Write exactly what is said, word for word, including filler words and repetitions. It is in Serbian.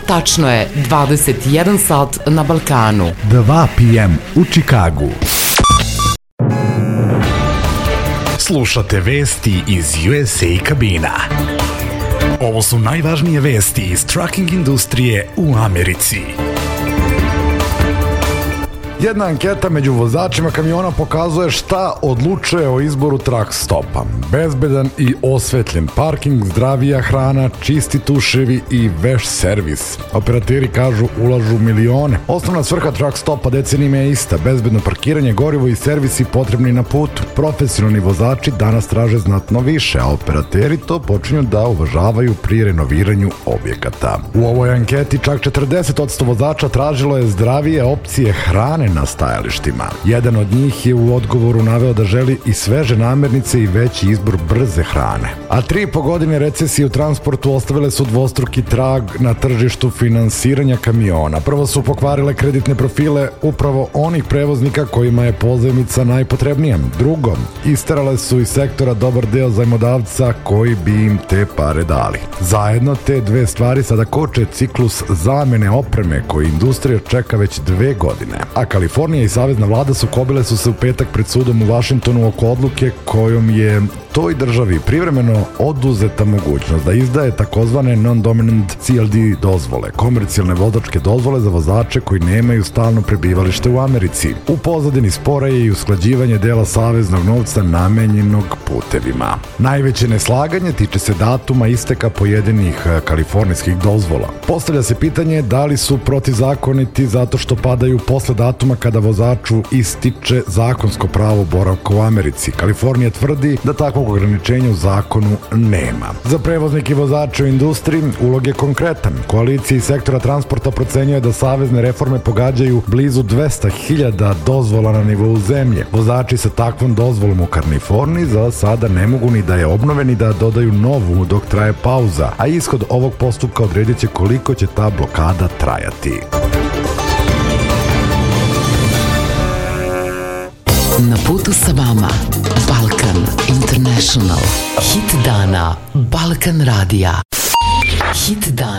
Tačno je dvadeset jedan sat na Balkanu. dva pe em u Čikagu. Slušate vesti iz U S A kabina. Ovo su najvažnije vesti iz trucking industrije u Americi. Jedna anketa među vozačima kamiona pokazuje šta odlučuje o izboru truck stopa. Bezbedan i osvetljen parking, zdravija hrana, čisti tuševi i veš servis. Operateri kažu ulažu milione. Osnovna svrha truck stopa decenijima je ista. Bezbedno parkiranje, gorivo i servisi potrebni na putu. Profesionalni vozači danas traže znatno više, a operateri to počinju da uvažavaju pri renoviranju objekata. U ovoj anketi čak četrdeset posto vozača tražilo je zdravije opcije hrane na stajalištima. Jedan od njih je u odgovoru naveo da želi i sveže namirnice i veći izbor brze hrane. A tri i po godine recesije u transportu ostavile su dvostruki trag na tržištu finansiranja kamiona. Prvo su pokvarile kreditne profile upravo onih prevoznika kojima je pozajmica najpotrebnija. Drugo, isterale su iz sektora dobar deo zajmodavca koji bi im te pare dali. Zajedno te dve stvari sada koče ciklus zamene opreme koji industrija čeka već dve godine. A Kalifornija i savezna vlada sukobile su se u petak pred sudom u Vašingtonu oko odluke kojom je toj državi privremeno oduzeta mogućnost da izdaje takozvane non-dominant C L D dozvole, komercijalne vozačke dozvole za vozače koji nemaju stalno prebivalište u Americi. U pozadini spora je i usklađivanje dela saveznog novca namenjenog putevima. Najveće neslaganje tiče se datuma isteka pojedinih kalifornijskih dozvola. Postavlja se pitanje da li su protivzakoniti zato što padaju posle datuma kada vozaču ističe zakonsko pravo boravka u Americi. Kalifornija tvrdi da takvog ograničenja u zakonu nema. Za prevoznike i vozače u industriji ulog je konkretan. Koalicija iz sektora transporta procenjuje da savezne reforme pogađaju blizu dvesta hiljada dozvola na nivou zemlje. Vozači sa takvom dozvolom u Kaliforniji za sada ne mogu ni da je obnove ni da dodaju novu dok traje pauza, a ishod ovog postupka odredit će koliko će ta blokada trajati. Na putu sa vama Balkan International. Hit dana Balkan radija. Hit dana.